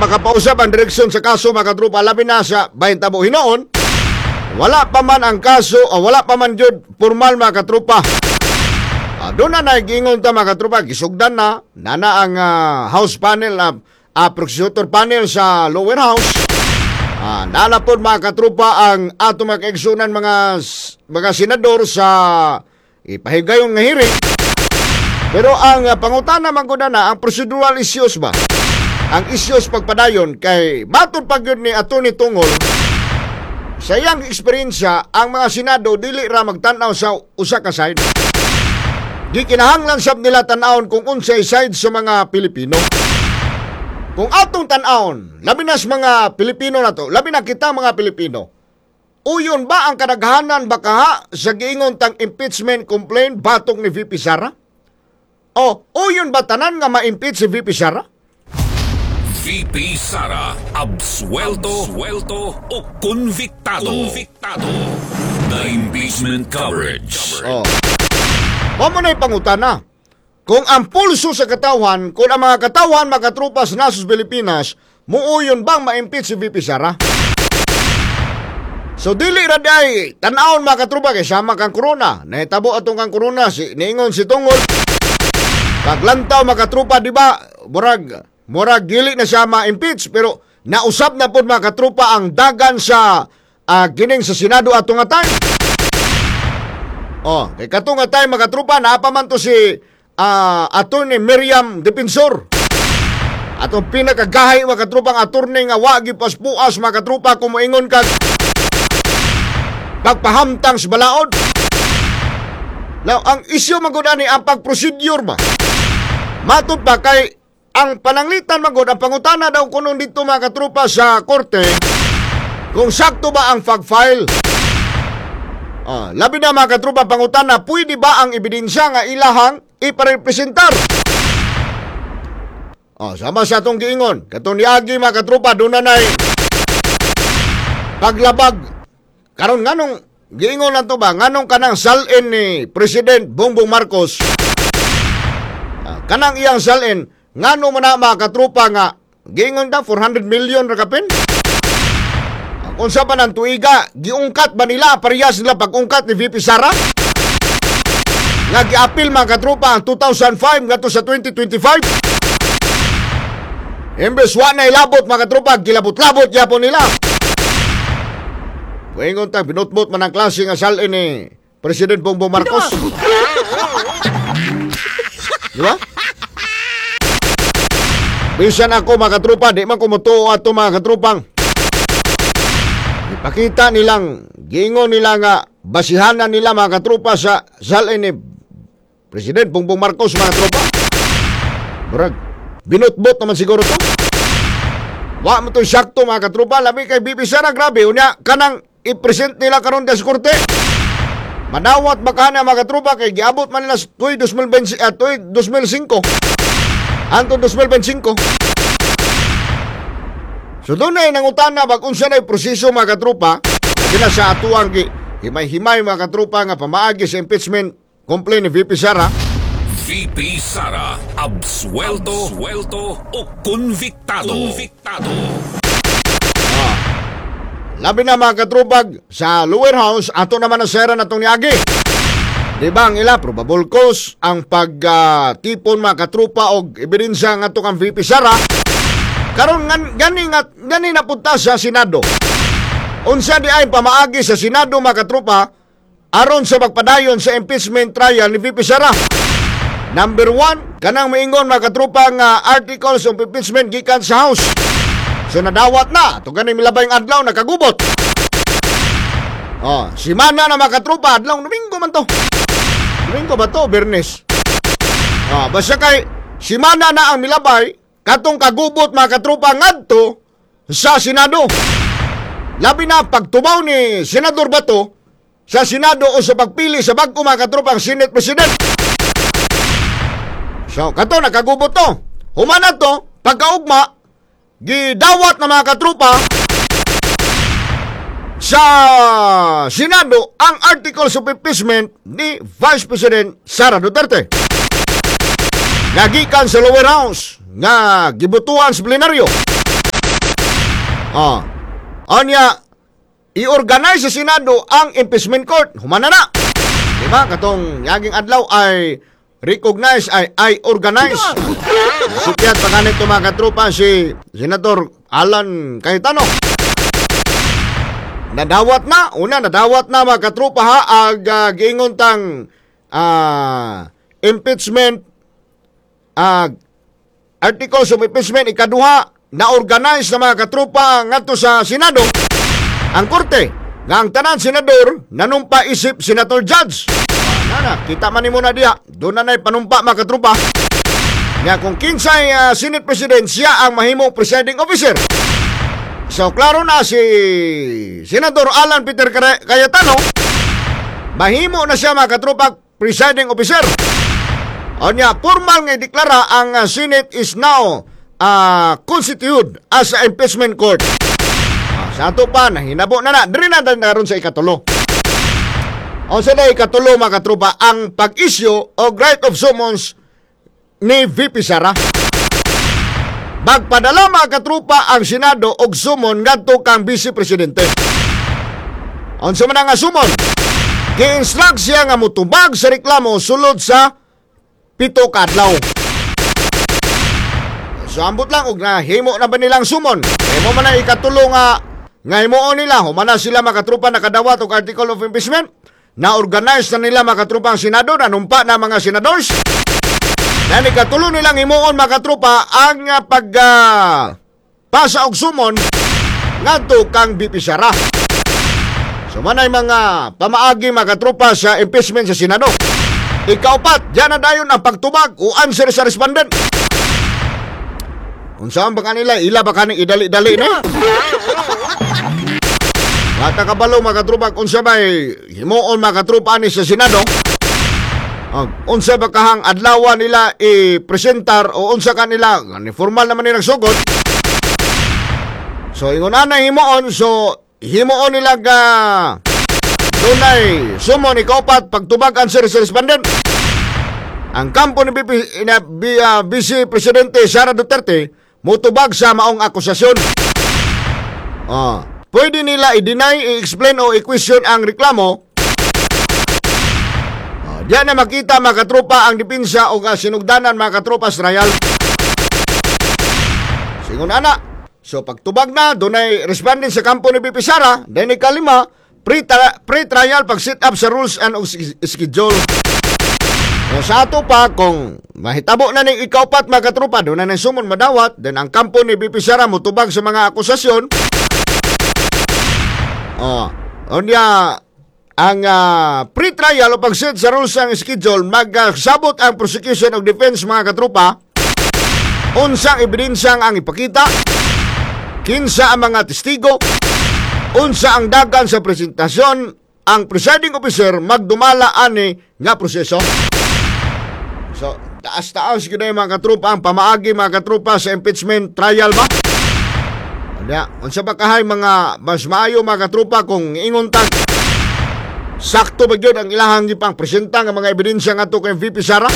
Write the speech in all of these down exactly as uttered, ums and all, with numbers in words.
makapausap ang direksyon sa kaso mga katropa, labi na sa bahintabo hinoon. Wala pa man ang kaso o wala pa man jud formal mga katropa. Uh, doon na nag-ingon ta mga katropa, gisugdan na nana ang uh, house panel, uh, uh, prosecutor panel sa lower house. Uh, nana po mga katropa ang ato mga kaigsunan mga, mga senador sa ipahigayon nga hearing. Pero ang uh, pangutana man ko na ang procedural issues ba? Ang issues pagpadayon kay matod pag yun ni Atty. Tungol sa iyang eksperyensya, ang mga senado dili ra magtanaw sa usa ka side. Di kinahanglan sab nila tan-awon kung unsay side sa mga Pilipino. Kung atong tan-awon, labi na sa mga Pilipino na to, labi na kita mga Pilipino, uyon ba ang kadaghanan baka sa giingon tang impeachment complaint batok ni V P Sara? O uyon ba tanan nga ma-impeach si V P Sara? V P Sara, absuelto, absuelto o konviktado. Konviktado. The impeachment coverage. Oh. Mamo na'y pangutana. Kung ang pulso sa katawan, kung ang mga katawan makatropa sa nasos Pilipinas, muuyon bang ma-impeach si V P Sara? So dili ra day tan-awon mga katropa kay sama kang corona. Nahitabo atong kang corona si niingon si Tungol. Paglantaw mga katropa, di ba? Murag Murag dili na siya ma-impeach pero nausap na po mga katropa ang dagan sa uh, gining sa Senado atong atay. Oh, kay katong atay mga katropa naapaman to si uh, Atty. Miriam Defensor. Atong pinakagahay mga katropa ang attorney nga wa gipaspuas mga katropa kung moingon kag pagpahamtang sa balaod. Now, ang isyu magud ani ang pag-procedure ba? Matod pa kay ang pananglitan magod, ang pangutana daw kuno dito mga katropa sa korte, kung sakto ba ang fag-file. Ah, labi na mga katropa pangutana, pwede ba ang ebidensya nga ilahang iparepresentar? Ah, sama sa atong giingon, katong niagi mga katropa, doon na na'y paglabag. Karon nganong giingon na to ba, nganong kanang salin ni President Bongbong Marcos, ah, kanang iyang salin, ngano man na mga katropa nga giingon ta four hundred million ra kapin? Kung sa pa ng tuiga, giungkat ba nila parehas nila pag-ungkat ni V P Sara? Nga giapil mga katropa ang two thousand five ngadto sa twenty twenty-five? Imbes wa na ilabot mga katropa, gilabot-labot yapon nila. Kuingon ta binutbot man ang klase nga salin ni President Bongbong Marcos. Di ba? Bisan ako mga katropa, di man ko mutuo ato mga katropang. Ipakita nilang, gingon nila nga, basihanan nila mga katropa sa salin ni President Bongbong Marcos mga katropa. Brag, binutbot naman siguro to. Wa mo to sakto mga katropa, labi kay B P Sara, grabe, unya, kanang i-present nila karon sa korte. Madawat baka na mga katropa, kay giabot man nila tuwi twenty twenty-five. Anton twenty twenty-five. So doon na nangutan na bag unsa na proseso mga katropa, gina sa atuang himay-himay mga katropa nga pamaagi sa impeachment complaint ni V P Sara. V P Sara, absuelto, absuelto o konviktado. Konviktado. Ah. Labi na mga katrupag sa lower house, ato naman ang sera na itong niagi. Diba ang ila, probable cause ang pagtipon uh, mga katrupa o ebidensya nga itong ang V P Sara. Karon gan, gani, nga, gani napunta sa Senado. Unsa di ay pamaagi sa Senado mga katrupa aron sa pagpadayon sa impeachment trial ni V P Sara. Number one, kanang maingon mga katrupa nga articles of impeachment gikan sa House. So nadawat na, ito ganing milabay ang adlaw, nakagubot. Oh, si Mana na mga katrupa, adlaw, Domingo man to. Domingo ba to, Bernes? Oh, basta kay, si Mana na ang milabay, katong kagubot mga katrupa ngadto sa Senado. Labi na pagtubaw ni Senador Bato sa Senado o sa pagpili sa bag-o mga katrupa ang Senate President. So, kato, nakagubot to. Humana to, pagkaugma, gidawat na mga katrupa sa Senado ang articles of impeachment ni Vice President Sara Duterte. Nagikan sa lower house nga gibutuan sa plenaryo. Oh. Anya, i-organize sa Senado ang impeachment court. Humana na. Diba? Katong yaging adlaw ay recognize, ay, ay organize. Sipyat pa kanit mga katropa si Senator Alan Cayetano. Nadawat na. Una, nadawat na mga katropa ha. Ag uh, giingon tang uh, impeachment uh, articles of impeachment ikaduha na-organize na mga katropa ngadto sa Senado ang korte nga ang tanan senador nanumpa isip senator judge. Ah, na, kita man nimo na diha doon na nay panumpa mga katropa nga kung kinsay uh, Senate President siya ang mahimong presiding officer. So klaro na si Senador Alan Peter Cayetano mahimo na siya mga katropa presiding officer. Onya formal nga deklara ang uh, Senate is now Uh, constituted as a impeachment court. Uh, sa ato pa, nahinabo na na. Dari na naroon sa ikatulo. O sa na ikatulo, mga katropa, ang pag-issue o right of summons ni V P Sara. Bagpadala, mga katropa, ang Senado og summon ngadto kang Vice Presidente. Unsa man nga summon? Gi-instruct siya nga mutubag sa reklamo sulod sa pito ka adlaw. So ambot lang og na himo na ba nilang sumon. Himo man na ikatulo nga nga himuon nila humana sila makatrupa nakadawat og article of impeachment na organize na nila makatrupa ang Senado na numpa na mga senadors. Na ikatulo nilang himuon makatrupa ang uh, pag uh, pasa og sumon ngadto kang V P Sara. So manay mga pamaagi makatrupa sa impeachment sa Senado. Ikaupat, diyan na dayon ang pagtubag o answer sa respondent. Unsaan ba kanila? Ila ba kaning idali-dali ni? Mata kabalo makatrupa unsa ba himuon makatrupa ni sa Senado? Uh, unsa ba kahang adlaw nila i-presentar o unsa kanila? Ni formal naman ni nagsugod. So ingon ana himuon so himuon nila ga dunay sumon ikaupat pagtubag answer sa respondent. Ang kampo ni B P, na, B, uh, Vice Presidente Sara Duterte mutubag sa maong akusasyon. Ah, pwede nila i-deny, i-explain o i-question ang reklamo. Ah, diyan na makita mga katropa ang dipinsa o sinugdanan mga katropa sa trial. Singon ana. So pagtubag na, doon ay respondent sa kampo ni B P Sara. Then ikalima, pre-trial pag-set up sa rules and schedule. So, sa ato pa, kung mahitabo na ning ikaupat mga katropa, doon na nang sumon madawat, then ang kampo ni B P Sara mutubag sa mga akusasyon. Oh, unya, ang uh, pre-trial o pag-set sa rules and schedule, magsabot uh, ang prosecution o defense mga katropa, unsang ebidensyang ang ipakita, kinsa ang mga testigo, unsa ang dagan sa presentasyon, ang presiding officer magdumala ani nga proseso. So, taas-taas ko na yung mga katropa, ang pamaagi mga katropa sa impeachment trial ba? Kaya, unsa ba kahay mga mas maayo mga katropa kung ingon tag sakto ba yun ang ilahang ipang presenta ng mga ebidensya nga to kay V P Sara?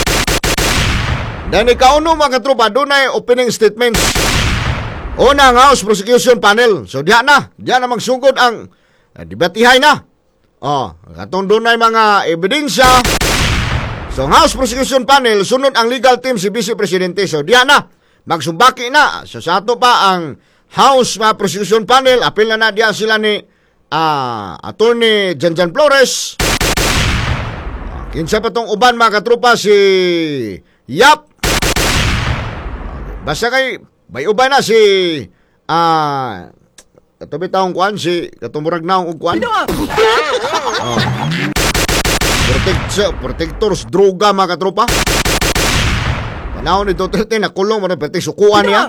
Dahil ikauno mga katropa, doon ay opening statements. Una ang House Prosecution Panel. So, diyan na. Diyan na magsugod ang uh, debatihay na. Oh, katong doon ay mga ebidensya. So, House Prosecution Panel, sunod ang legal team si Vice Presidente. So, diyan na. Magsumbaki na. So, sa ato pa ang House uh, Prosecution Panel. Apil na na diyan sila ni uh, Attorney Janjan Flores. Uh, kinsa pa tong uban mga katropa si Yap. Uh, basta kay, may uban na si ah... Uh, katubi taong kuan si katumurag na ang kuan. Oh. Protect, protectors, droga mga katropa. Panahon ni Duterte na kulong mo na pati sukuan niya.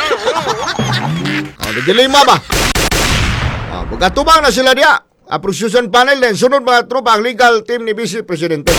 Oh, nagilima ba? Oh, magkatubang na sila diya. A prosecution panel din. Sunod mga tropa ang legal team ni Vice Presidente.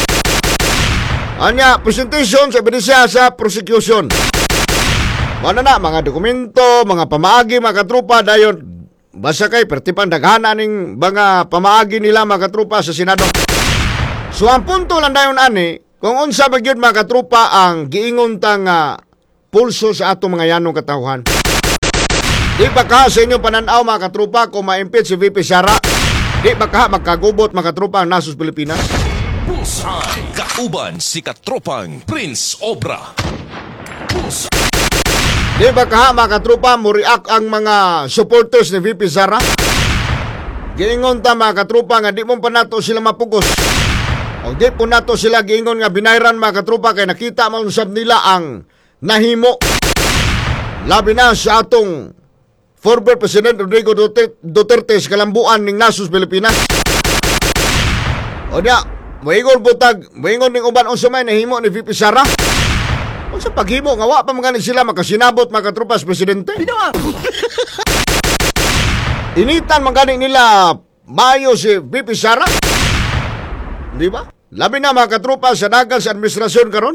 Anya, presentation sa ebidensya sa prosecution. Ano na, mga dokumento, mga pamaagi, mga katropa, dayon, basta kay pertipan daghana ning mga pamaagi nila, mga katropa, sa Senado. So, ang punto lang dayon, ani, kung unsa ba gyud mga katropa ang giingon tang uh, pulso sa atong mga yanong katawhan. Di ba ka sa inyong pananaw mga katrupa kung ma-impeach si V P Sara? Di ba ka magkagubot mga katrupa ang Nasus Pilipinas? Bullseye. Kauban si katropang Prince Obra. Bullseye. Di ba ka mga katrupa mo react ang mga supporters ni V P Sara? Giingon ta mga katrupa nga di mo pa nato sila mapugos. O di po nato sila giingon nga binayran mga katrupa kay nakita mo sab nila ang nahimo. Labi na sa atong former President Rodrigo Duterte, Duterte sa kalambuan ng Nasus Pilipinas. O niya, moingon butag, moingon ning uban unsa may nahimo ni V P Sara. Unsa paghimo nga wa pa mga sila makasinabot mga katrupa sa presidente. Initan man gani nila mayo si V P Sara. Di ba? Labi na mga katrupa sa dagan sa administrasyon karon.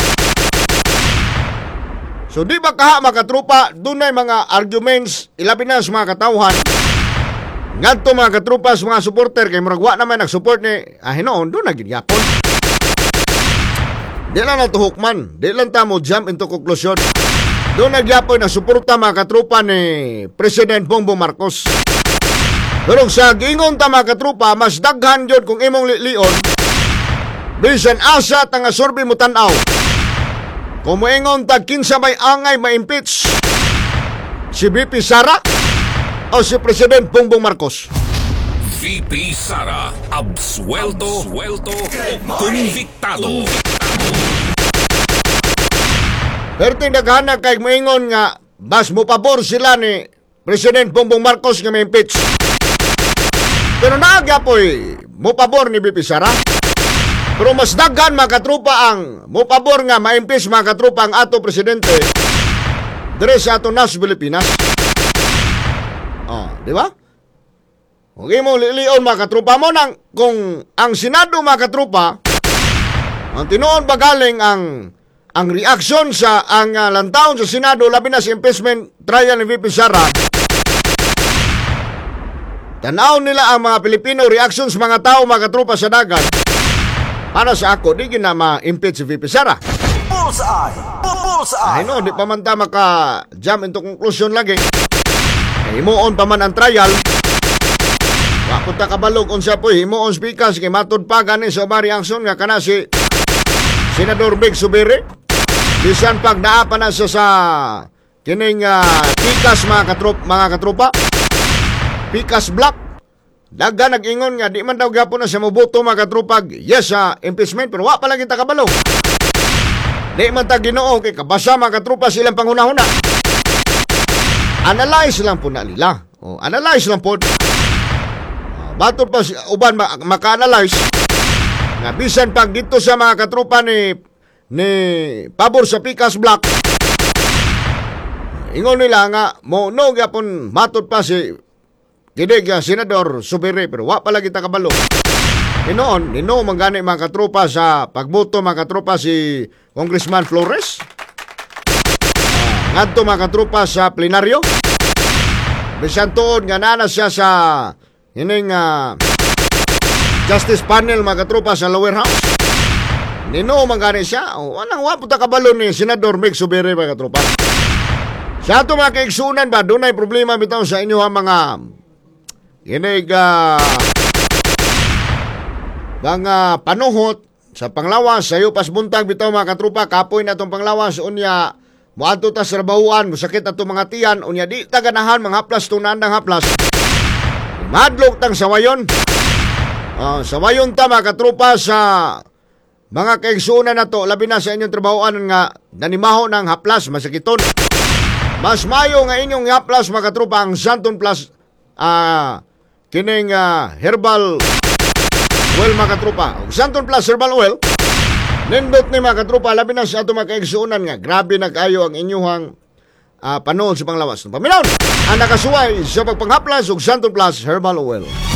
So di ba kaha mga katrupa, dunay mga arguments ilabi na sa mga katawhan. Ngadto mga katrupa sa mga supporter kay murag wa naman nag-support ni ah hinoon do na gigyapon. Di lang na tuhukman, di lang ta mo jump into conclusion. Do nagyapon na suporta mga katrupa ni President Bongbong Marcos. Pero sa giingon ta mga katrupa, mas daghan jud kung imong lilion. Bisan asa tanga survey mo tan-aw. Kung moingon tag kinsa may angay ma-impeach, si V P Sara o si President Bongbong Marcos. V P Sara, absuelto, absuelto o konviktado. Pero tindaghana kay moingon nga bas mo pabor sila ni President Bongbong Marcos nga ma-impeach. Pero naagyapoy mo pabor ni V P Sara. Pero mas daghan mga katrupa ang mo pabor nga ma-impeach mga katrupa ang ato presidente dire sa ato Nasus Pilipinas. Oh, di ba? Okay mo lilion mga katrupa mo nang kung ang Senado mga katrupa ang tinuon ba galing ang ang reaksyon sa ang uh, lantawon sa Senado labi na sa impeachment trial ni V P Sara. Tanaw nila ang mga Pilipino reaction sa mga tao mga katrupa sa dagat. Para sa ako, di gina ma-impeach si V P Sara. Bullseye. Bullseye. Ay no, di pa man ta maka-jump into conclusion lagi. Eh, himuon pa man ang trial. Wakot ta kabalog unsa po, himuon speakers kay matod pa gani sa mga reaksyon nga kana si Senador Big Subiri. Bisan pag naa pa na siya sa kining uh, pikas mga, katrop, mga katrupa. Pikas Black. Daga nag-ingon nga, di man daw gapon na siya mabuto mga katrupag. Yes, sa uh, impeachment, pero wa pa lang kita kabalo. Di man ta Ginoo kay kabasa mga katrupa silang panghunahuna. Analyze lang po na nila. O, analyze lang po. Uh, Bato pa si uban maka-analyze. Nga bisan pag dito sa mga katrupa ni ni pabor sa Pikas Black. Ingon nila nga, mo no gapon matod pa si Kinig uh, Senador Subiri, pero wa pala kita kabalo. Inoon, ino manggani mga katropa sa pagboto mga katropa si Congressman Flores. Uh, ngadto mga katropa sa plenaryo. Bisan tuod nga nana siya sa ining uh, Justice Panel mga katropa sa lower house. Nino manggani siya. O, anang wa puta kabalo ni Senador Mig Subiri mga katropa. Sa ato mga kaigsunan ba, doon ay problema bitaw sa inyo ha mga inig uh, mga panuhot sa panglawas sa iyo pas buntag bitaw mga katrupa kapoy na itong panglawas unya moadto ta sa rabahuan musakit ato mga tiyan unya di ta ganahan mga haplas tunandang haplas madlok tang sawayon uh, sawayon ta mga katrupa sa mga kaigsunan na to labi na sa inyong trabahoan nga nanimaho ng haplas masakiton mas mayo nga inyong haplas mga katrupa ang Santon Plus ah uh, kining uh, herbal oil mga katrupa. Og Santon Plus herbal oil, nindot ni mga katrupa, labi na sa ato mga kaigsuunan nga. Grabe na kayo ang inyuhang uh, panahon sa panglawas. Paminaw, ang nakasuway sa pagpanghaplas og Santon Plus herbal oil.